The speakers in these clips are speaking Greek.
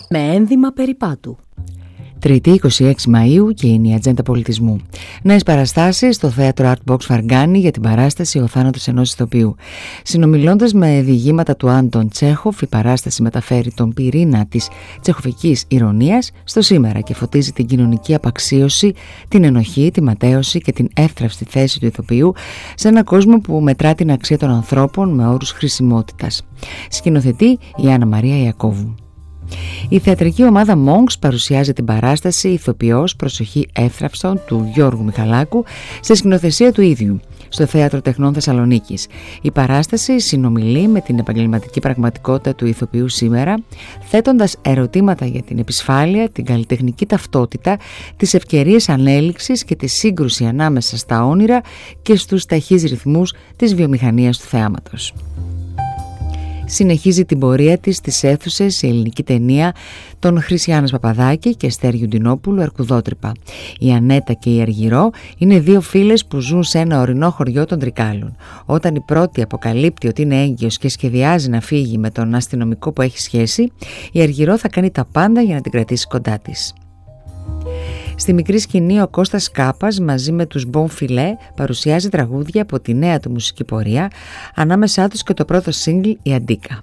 Με ένδυμα περιπάτου. Τρίτη 26 Μαΐου και είναι η ατζέντα πολιτισμού. Νέες παραστάσεις στο θέατρο Artbox Φαργκάνη για την παράσταση «Ο θάνατος ενός ηθοποιού». Συνομιλώντας με διηγήματα του Άντων Τσέχοφ, η παράσταση μεταφέρει τον πυρήνα της τσεχοφικής ηρωνίας στο σήμερα και φωτίζει την κοινωνική απαξίωση, την ενοχή, τη ματέωση και την εύθραυστη θέση του ηθοποιού σε έναν κόσμο που μετρά την αξία των ανθρώπων με όρους χρησιμότητας. Σκηνοθετεί η Άννα Μαρία Ιακώβου. Η θεατρική ομάδα Monks παρουσιάζει την παράσταση «Ηθοποιός, προσοχή εύθραυστον» του Γιώργου Μιχαλάκου σε σκηνοθεσία του ίδιου στο Θέατρο Τεχνών Θεσσαλονίκης. Η παράσταση συνομιλεί με την επαγγελματική πραγματικότητα του ηθοποιού σήμερα, θέτοντας ερωτήματα για την επισφάλεια, την καλλιτεχνική ταυτότητα, τις ευκαιρίες ανέλυξης και τη σύγκρουση ανάμεσα στα όνειρα και στους ταχύς ρυθμούς της βιομηχανίας του θεάματος. Συνεχίζει την πορεία της στις αίθουσες η ελληνική ταινία των Χρυσιάνας Παπαδάκη και Στέριου Ντινόπουλου «Αρκουδότρυπα». Η Ανέτα και η Αργυρό είναι δύο φίλες που ζουν σε ένα ορεινό χωριό των Τρικάλων. Όταν η πρώτη αποκαλύπτει ότι είναι έγκυος και σχεδιάζει να φύγει με τον αστυνομικό που έχει σχέση, η Αργυρό θα κάνει τα πάντα για να την κρατήσει κοντά της. Στη μικρή σκηνή ο Κώστας Κάπας μαζί με τους Bon Filet παρουσιάζει τραγούδια από τη νέα του μουσική πορεία, ανάμεσά τους και το πρώτο single «Η Αντίκα».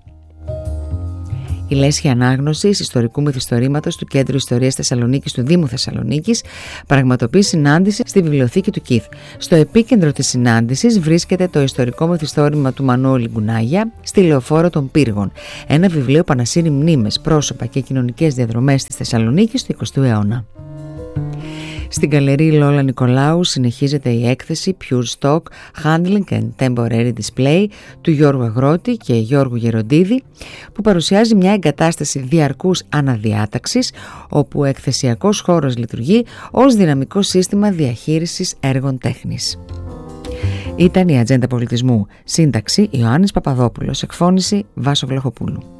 Η Λέσχη Ανάγνωσης ιστορικού μυθιστορήματος του Κέντρου Ιστορίας Θεσσαλονίκης του Δήμου Θεσσαλονίκης πραγματοποιεί συνάντηση στη βιβλιοθήκη του ΚΙΘ. Στο επίκεντρο της συνάντησης βρίσκεται το ιστορικό μυθιστόρημα του Μανώλη Γκουνάγια στη Λεωφόρο των Πύργων, ένα βιβλίο που ανασύρει μνήμες, πρόσωπα και κοινωνικές διαδρομές της Θεσσαλονίκης του 20ου αιώνα. Στην Γκαλερί Λόλα Νικολάου συνεχίζεται η έκθεση Pure Stock Handling and Temporary Display του Γιώργου Αγρότη και Γιώργου Γεροντίδη, που παρουσιάζει μια εγκατάσταση διαρκούς αναδιάταξης όπου ο εκθεσιακός χώρος λειτουργεί ως δυναμικό σύστημα διαχείρισης έργων τέχνης. Ήταν η Ατζέντα Πολιτισμού. Σύνταξη Ιωάννης Παπαδόπουλος. Εκφώνηση Βάσο Βλαχοπούλου.